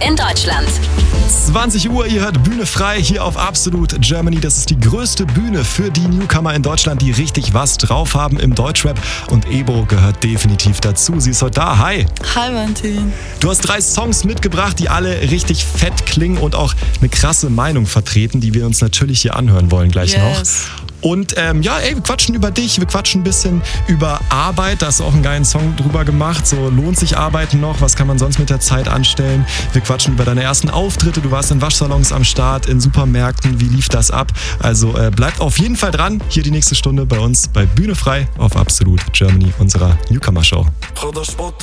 in Deutschland. 20 Uhr, ihr hört Bühne frei hier auf Absolut Germany. Das ist die größte Bühne für die Newcomer in Deutschland, die richtig was drauf haben im Deutschrap. Und Ebo gehört definitiv dazu. Sie ist heute da. Hi. Hi, Valentin. Du hast 3 Songs mitgebracht, die alle richtig fett klingen und auch eine krasse Meinung vertreten, die wir uns natürlich hier anhören wollen gleich noch. Und wir quatschen über dich, wir quatschen ein bisschen über Arbeit. Da hast du auch einen geilen Song drüber gemacht. So, lohnt sich Arbeiten noch? Was kann man sonst mit der Zeit anstellen? Wir quatschen über deine ersten Auftritte. Du warst in Waschsalons am Start, in Supermärkten. Wie lief das ab? Also bleibt auf jeden Fall dran. Hier die nächste Stunde bei uns bei Bühne frei auf Absolut Germany, unserer Newcomer-Show.